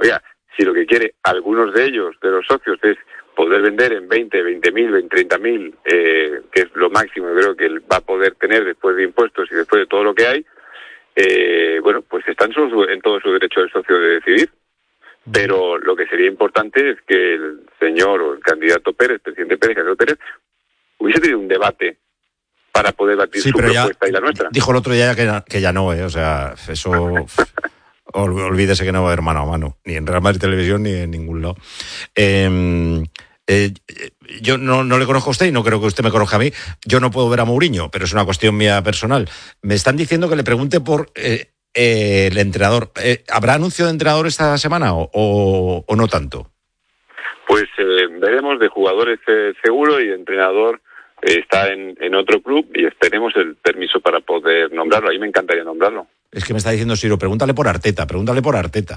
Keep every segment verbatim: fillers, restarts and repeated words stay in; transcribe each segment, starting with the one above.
Oiga, si lo que quiere algunos de ellos, de los socios, es poder vender en veinte, veinte mil, veinte, treinta mil, eh, que es lo máximo que creo que él va a poder tener después de impuestos y después de todo lo que hay, eh, bueno, pues está en, su, en todo su derecho del socio de decidir. Pero lo que sería importante es que el señor o el candidato Pérez, presidente Pérez, candidato Pérez, hubiese tenido un debate para poder batir sí, su propuesta ya, y la nuestra. Dijo el otro día que, que ya no, ¿eh? O sea, eso... olvídese que no va a haber mano a mano, ni en Real Madrid Televisión ni en ningún lado. Eh, eh, yo no, no le conozco a usted y no creo que usted me conozca a mí. Yo no puedo ver a Mourinho, pero es una cuestión mía personal. Me están diciendo que le pregunte por... Eh, Eh, el entrenador. Eh, ¿Habrá anuncio de entrenador esta semana o, o, o no tanto? Pues eh, veremos. De jugadores eh, seguro, y de entrenador eh, está en, en otro club y esperemos el permiso para poder nombrarlo. A mí me encantaría nombrarlo. Es que me está diciendo Ciro, pregúntale por Arteta, pregúntale por Arteta.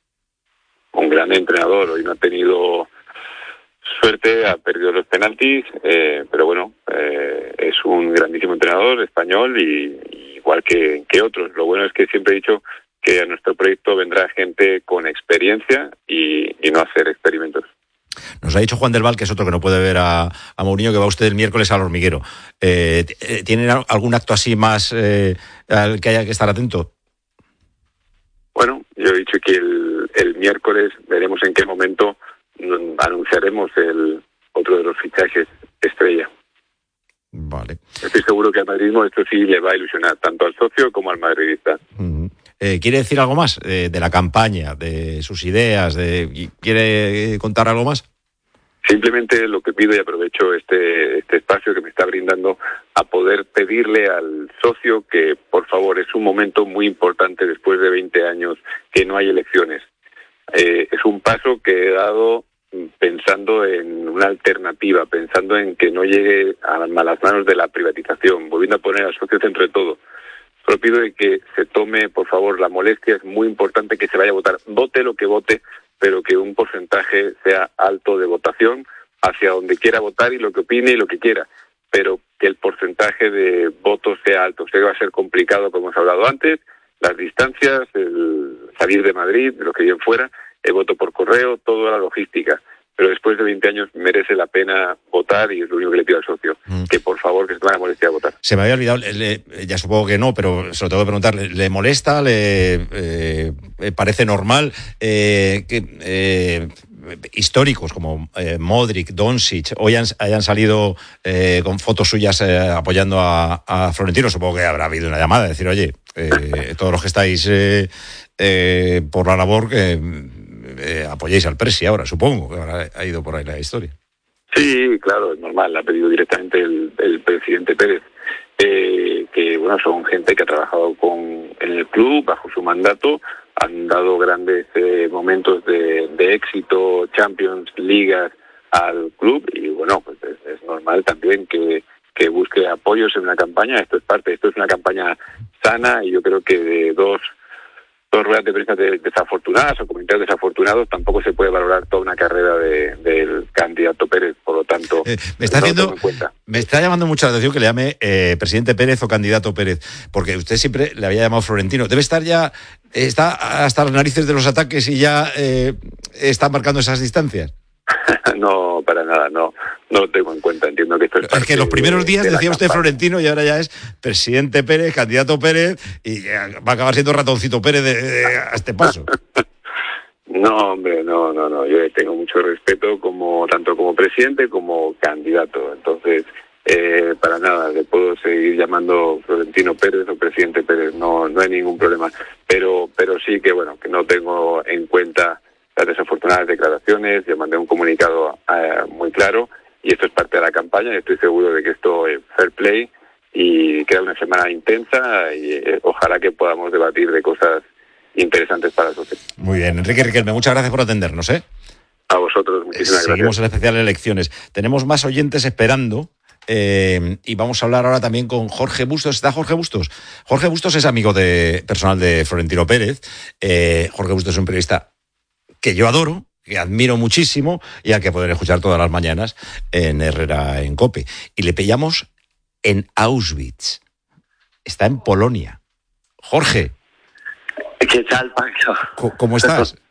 Un gran entrenador. Hoy no ha tenido suerte, ha perdido los penaltis, eh, pero bueno, eh, es un grandísimo entrenador español y, y igual que, que otros. Lo bueno es que siempre he dicho que a nuestro proyecto vendrá gente con experiencia y, y no hacer experimentos. Nos ha dicho Juan del Val, que es otro que no puede ver a, a Mourinho, que va usted el miércoles al Hormiguero. Eh, ¿Tienen algún acto así más eh, al que haya que estar atento? Bueno, yo he dicho que el, el miércoles veremos en qué momento anunciaremos el otro de los fichajes estrella. Vale. Estoy seguro que al madridismo esto sí le va a ilusionar tanto al socio como al madridista. Uh-huh. Eh, ¿Quiere decir algo más eh, de la campaña, de sus ideas? De, ¿Quiere contar algo más? Simplemente lo que pido, y aprovecho este, este espacio que me está brindando, a poder pedirle al socio que, por favor, es un momento muy importante después de veinte años que no hay elecciones. Eh, es un paso que he dado pensando en una alternativa, pensando en que no llegue a las manos de la privatización, volviendo a poner al socio centro de todo. Solo pido de que se tome, por favor, la molestia. Es muy importante que se vaya a votar, vote lo que vote, pero que un porcentaje sea alto de votación hacia donde quiera votar y lo que opine y lo que quiera, pero que el porcentaje de votos sea alto. Sé que va a ser complicado, como hemos hablado antes, las distancias, el salir de Madrid, de lo que viven fuera, el voto por correo, toda la logística. Pero después de veinte años merece la pena votar y es lo único que le pido al socio, mm. que por favor que se tome la molestia de votar. Se me había olvidado, le, ya supongo que no, pero se lo tengo que preguntar, ¿le, le molesta, le eh, parece normal eh, que eh, históricos como eh, Modric, Doncic, hoy han, hayan salido eh, con fotos suyas eh, apoyando a, a Florentino? Supongo que habrá habido una llamada de decir, oye, eh, todos los que estáis eh, eh, por la labor que... Eh, apoyéis al Presi ahora, supongo que ahora ha ido por ahí la historia. Sí, claro, es normal, ha pedido directamente el, el presidente Pérez, eh, que bueno, son gente que ha trabajado con en el club bajo su mandato, han dado grandes eh, momentos de, de éxito, Champions, ligas al club, y bueno, pues es, es normal también que, que busque apoyos en una campaña. Esto es parte, esto es una campaña sana, y yo creo que de dos dos ruedas de prensa desafortunadas o comentarios desafortunados tampoco se puede valorar toda una carrera de, del candidato Pérez, por lo tanto eh, me está haciendo me está llamando mucha atención que le llame eh, presidente Pérez o candidato Pérez, porque usted siempre le había llamado Florentino. Debe estar ya, está hasta las narices de los ataques y ya eh, está marcando esas distancias. No, para nada, no, no lo tengo en cuenta. Entiendo que esto es, es que los primeros días de, de decía usted Florentino y ahora ya es presidente Pérez, candidato Pérez, y va a acabar siendo ratoncito Pérez de, de, a este paso. No, hombre, no, no, no. Yo tengo mucho respeto como tanto como presidente como candidato. Entonces, eh, para nada, le puedo seguir llamando Florentino Pérez o presidente Pérez. No, no hay ningún problema. Pero, pero sí que bueno, que no tengo en cuenta las desafortunadas declaraciones. Yo mandé un comunicado eh, muy claro y esto es parte de la campaña y estoy seguro de que esto es fair play y queda una semana intensa y eh, ojalá que podamos debatir de cosas interesantes para la sociedad. Muy bien, Enrique Riquelme, muchas gracias por atendernos, ¿eh? A vosotros, muchísimas Seguimos gracias. en el especial Elecciones. Tenemos más oyentes esperando. Eh, y vamos a hablar ahora también con Jorge Bustos. ¿Está Jorge Bustos? Jorge Bustos es amigo de personal de Florentino Pérez. Eh, Jorge Bustos es un periodista que yo adoro, que admiro muchísimo y al que pueden escuchar todas las mañanas en Herrera en COPE. Y le pillamos en Auschwitz. Está en Polonia. Jorge. ¿Qué tal, Pancho? ¿Cómo estás?